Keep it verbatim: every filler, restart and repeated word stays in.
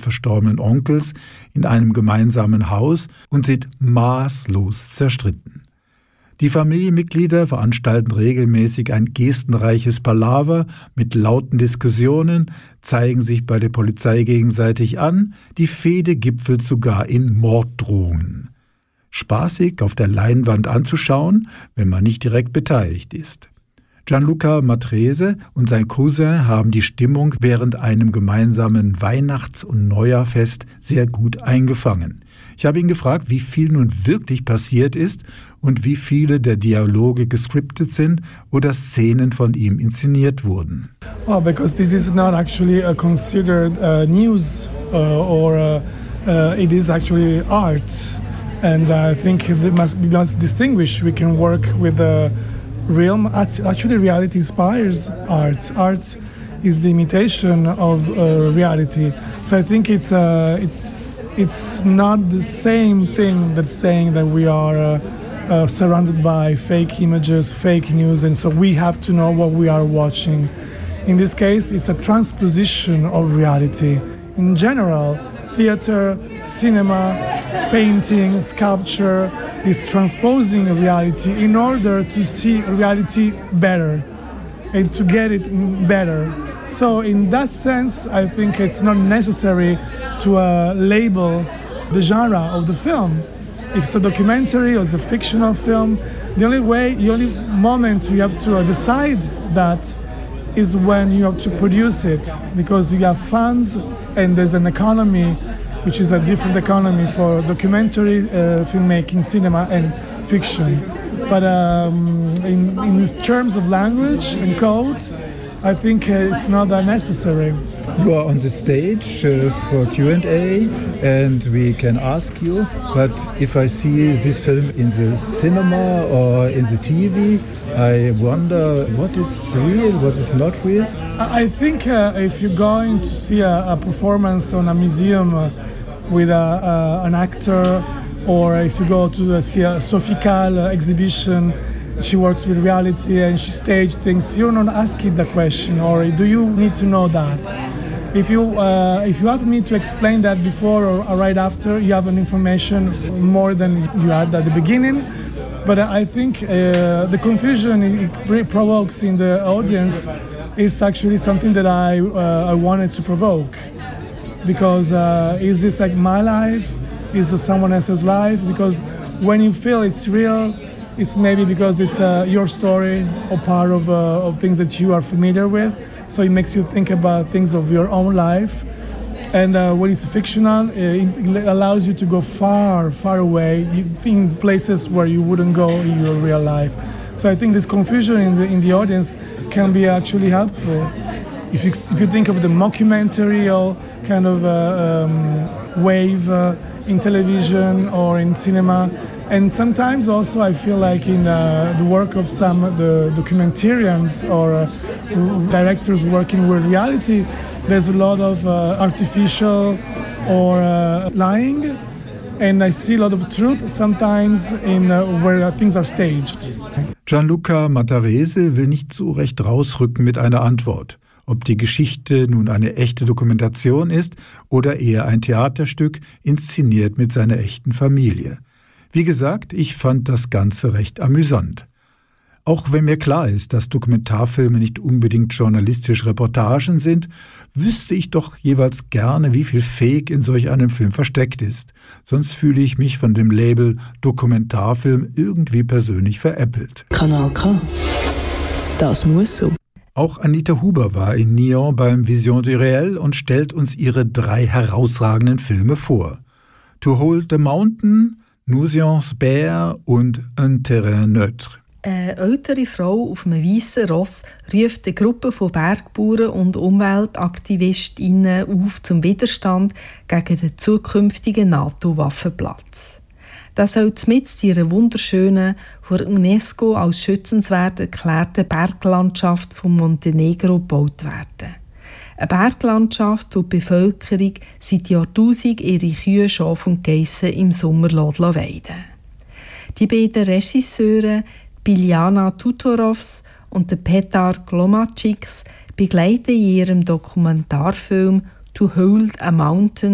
verstorbenen Onkels in einem gemeinsamen Haus und sind maßlos zerstritten. Die Familienmitglieder veranstalten regelmäßig ein gestenreiches Palaver mit lauten Diskussionen, zeigen sich bei der Polizei gegenseitig an, die Fehde gipfelt sogar in Morddrohungen. Spaßig auf der Leinwand anzuschauen, wenn man nicht direkt beteiligt ist. Gianluca Matrese und sein Cousin haben die Stimmung während einem gemeinsamen Weihnachts- und Neujahrfest sehr gut eingefangen. Ich habe ihn gefragt, wie viel nun wirklich passiert ist und wie viele der Dialoge gescriptet sind oder Szenen von ihm inszeniert wurden. Well, because this is not actually uh, considered uh, news uh, or uh, uh, it is actually art, and I think it must be not distinguished. We can work with the realm. Actually, reality inspires art. Art is the imitation of uh, reality. So I think it's uh, it's. It's not the same thing that's saying that we are uh, uh, surrounded by fake images, fake news, and so we have to know what we are watching. In this case, it's a transposition of reality. In general, theater, cinema, painting, sculpture is transposing reality in order to see reality better and to get it better. So in that sense, I think it's not necessary to uh, label the genre of the film. If it's a documentary or it's a fictional film, the only way, the only moment you have to uh, decide that is when you have to produce it, because you have funds and there's an economy, which is a different economy for documentary uh, filmmaking, cinema and fiction. But um, in, in terms of language and code, I think uh, it's not that necessary. You are on the stage uh, for Q and A and we can ask you, but if I see this film in the cinema or in the T V, I wonder what is real, what is not real. I think uh, if you're going to see a, a performance on a museum uh, with a, uh, an actor, or if you go to uh, see a Sophie Calle uh, exhibition, she works with reality and she staged things, you're not asking the question, or do you need to know that? If you uh, if you have me to explain that before or right after, you have an information more than you had at the beginning. But I think uh, the confusion it provokes in the audience is actually something that I uh, I wanted to provoke, because uh, is this like my life? Is this someone else's life? Because when you feel it's real, it's maybe because it's uh, your story or part of uh, of things that you are familiar with. So it makes you think about things of your own life. And uh, when it's fictional, it allows you to go far, far away. You think places where you wouldn't go in your real life. So I think this confusion in the in the audience can be actually helpful. If you if you think of the mockumentary kind of uh, um, wave uh, in television or in cinema. And sometimes also I feel like in uh, the work of some the documentarians or uh, directors working with reality, there's a lot of uh, artificial or uh, lying, and I see a lot of truth sometimes in uh, where uh, things are staged. Gianluca Matarese will nicht so recht rausrücken mit einer Antwort. Ob die Geschichte nun eine echte Dokumentation ist oder eher ein Theaterstück, inszeniert mit seiner echten Familie. Wie gesagt, ich fand das Ganze recht amüsant. Auch wenn mir klar ist, dass Dokumentarfilme nicht unbedingt journalistische Reportagen sind, wüsste ich doch jeweils gerne, wie viel Fake in solch einem Film versteckt ist. Sonst fühle ich mich von dem Label Dokumentarfilm irgendwie persönlich veräppelt. Kanal K. Das muss so. Auch Anita Huber war in Nyon beim Vision du Réel und stellt uns ihre drei herausragenden Filme vor. To Hold the Mountain, Nuisance Bear und Un Terrain Neutre. Eine ältere Frau auf einem weißen Ross ruft eine Gruppe von Bergbauern und Umweltaktivistinnen auf zum Widerstand gegen den zukünftigen NATO-Waffenplatz. Das soll mitten in einer wunderschönen, von der UNESCO als schützenswert erklärten Berglandschaft von Montenegro gebaut werden. Eine Berglandschaft, wo die Bevölkerung seit Jahrtausenden ihre Kühe, Schafe und Geissen im Sommer weiden. Die beiden Regisseure Biljana Tutorovs und Petar Glomacics begleiten in ihrem Dokumentarfilm To Hold a Mountain